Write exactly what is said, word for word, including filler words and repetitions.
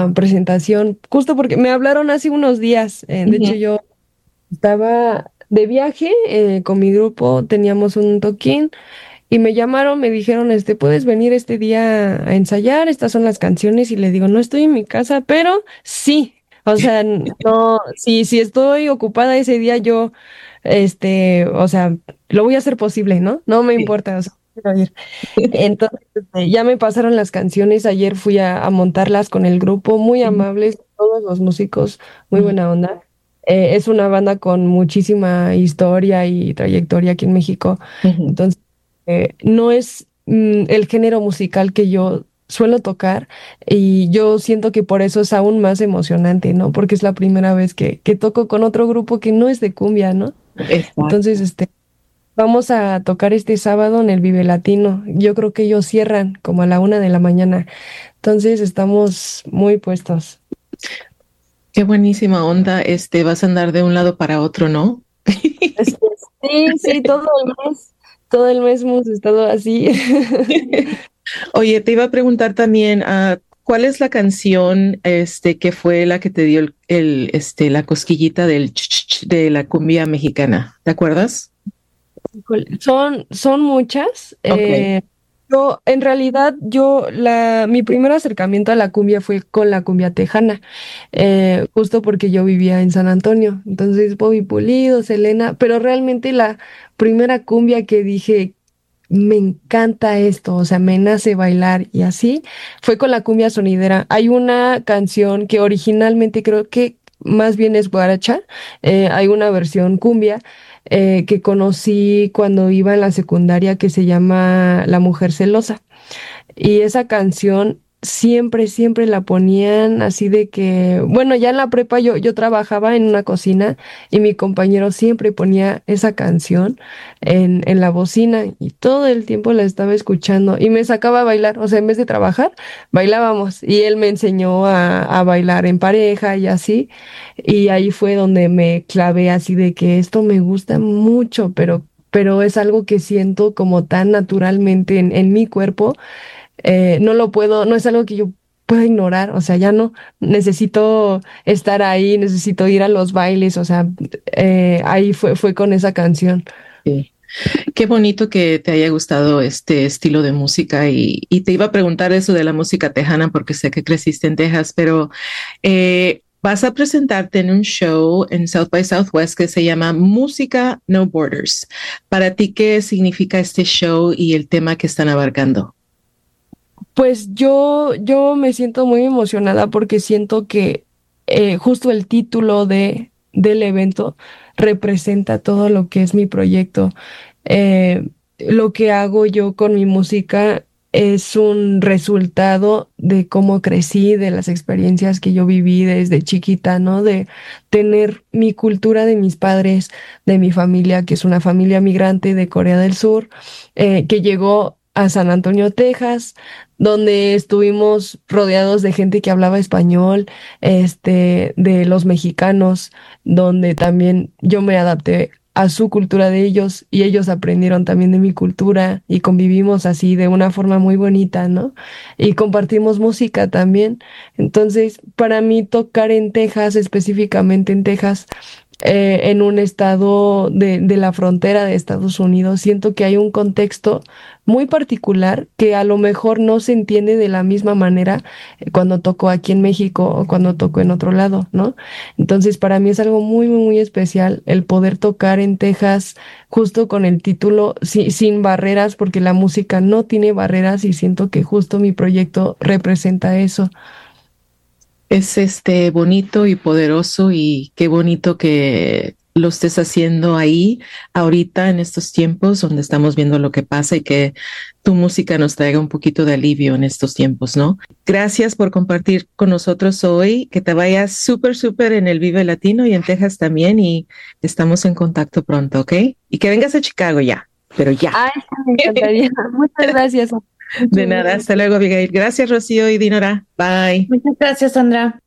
esta presentación, justo porque me hablaron hace unos días. Eh, de hecho, Ujú. yo estaba de viaje eh, con mi grupo, teníamos un toquín y me llamaron, me dijeron, este, ¿puedes venir este día a ensayar? Estas son las canciones y le digo, no estoy en mi casa, pero sí. O sea, no, si, si estoy ocupada ese día, yo, este, o sea, lo voy a hacer posible, ¿no? No me Sí. importa, o sea, quiero ir. Entonces, este, ya me pasaron las canciones, ayer fui a, a montarlas con el grupo, muy Ujú, amables, todos los músicos, muy ujú, buena onda. Eh, es una banda con muchísima historia y trayectoria aquí en México, ujú. entonces eh, no es mm, el género musical que yo suelo tocar y yo siento que por eso es aún más emocionante, ¿no? Porque es la primera vez que, que toco con otro grupo que no es de cumbia, ¿no? Entonces, Exacto. este... Vamos a tocar este sábado en el Vive Latino. Yo creo que ellos cierran como a la una de la mañana. Entonces estamos muy puestos. Qué buenísima onda. Este, vas a andar de un lado para otro, ¿no? Este, sí, sí, todo el mes, todo el mes hemos estado así. Oye, te iba a preguntar también, ah, ¿cuál es la canción, este, que fue la que te dio el, el, este, la cosquillita del ch, ch, ch de la cumbia mexicana? ¿Te acuerdas? Híjole, Son, son muchas. Ok. eh, yo, en realidad, yo, la, mi primer acercamiento a la cumbia fue con la cumbia tejana, eh, justo porque yo vivía en San Antonio. Entonces, Bobby Pulido, Selena, pero realmente la primera cumbia que dije, me encanta esto, o sea, me nace bailar y así, fue con la cumbia sonidera. Hay una canción que originalmente creo que más bien es guaracha, eh, hay una versión cumbia eh, que conocí cuando iba en la secundaria que se llama La Mujer Celosa. Y esa canción siempre, siempre la ponían así de que, bueno, ya en la prepa yo, yo trabajaba en una cocina y mi compañero siempre ponía esa canción en, en la bocina y todo el tiempo la estaba escuchando y me sacaba a bailar, o sea, en vez de trabajar, bailábamos y él me enseñó a, a bailar en pareja y así. Y ahí fue donde me clavé así de que esto me gusta mucho, pero... pero es algo que siento como tan naturalmente en, en mi cuerpo, eh, no lo puedo, no es algo que yo pueda ignorar, o sea, ya no necesito estar ahí, necesito ir a los bailes, o sea, eh, ahí fue, fue con esa canción. Sí. Qué bonito que te haya gustado este estilo de música y, y te iba a preguntar eso de la música tejana porque sé que creciste en Texas, pero eh, vas a presentarte en un show en South by Southwest que se llama Música No Borders. Para ti, ¿qué significa este show y el tema que están abarcando? Pues yo, yo me siento muy emocionada porque siento que eh, justo el título de, del evento representa todo lo que es mi proyecto. Eh, lo que hago yo con mi música es un resultado de cómo crecí, de las experiencias que yo viví desde chiquita, ¿no? De tener mi cultura de mis padres, de mi familia, que es una familia migrante de Corea del Sur, eh, que llegó a San Antonio, Texas, donde estuvimos rodeados de gente que hablaba español, este, de los mexicanos, donde también yo me adapté a su cultura de ellos y ellos aprendieron también de mi cultura y convivimos así de una forma muy bonita, ¿no? Y compartimos música también. Entonces, para mí tocar en Texas, específicamente en Texas, eh, en un estado de, de la frontera de Estados Unidos, siento que hay un contexto muy particular que a lo mejor no se entiende de la misma manera eh, cuando toco aquí en México o cuando toco en otro lado, ¿no? Entonces, para mí es algo muy, muy, muy especial el poder tocar en Texas justo con el título si- sin barreras, porque la música no tiene barreras y siento que justo mi proyecto representa eso. Es este bonito y poderoso y qué bonito que lo estés haciendo ahí ahorita en estos tiempos donde estamos viendo lo que pasa y que tu música nos traiga un poquito de alivio en estos tiempos, ¿no? Gracias por compartir con nosotros hoy, que te vayas súper, súper en el Vive Latino y en Texas también y estamos en contacto pronto, ¿ok? Y que vengas a Chicago ya, pero ya. Ay, sí, me encantaría. Muchas gracias. De Muchas, nada, muchas hasta luego, Abigail. Gracias, Rocío y Dinora. Bye. Muchas gracias, Sandra.